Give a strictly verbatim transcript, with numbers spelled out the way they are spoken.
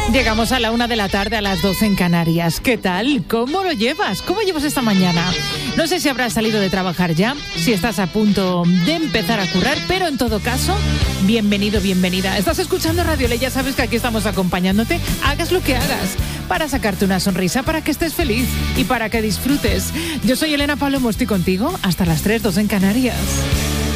Llegamos a la una de la tarde, a las doce en Canarias. ¿Qué tal? ¿Cómo lo llevas? ¿Cómo llevas esta mañana? No sé si habrás salido de trabajar ya, si estás a punto de empezar a currar, pero en todo caso, bienvenido, bienvenida. Estás escuchando Radio Le, ya sabes que aquí estamos acompañándote, hagas lo que hagas, para sacarte una sonrisa, para que estés feliz y para que disfrutes. Yo soy Elena Palomo, estoy contigo hasta las tres, dos en Canarias.